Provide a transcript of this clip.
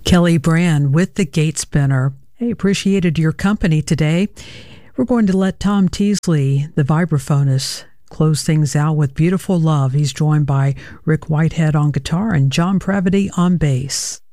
Kelly Brand with the Gate Spinner. Hey, appreciated your company today. We're going to let Tom Teasley, the vibraphonist, close things out with Beautiful Love. He's joined by Rick Whitehead on guitar and John Pravity on bass.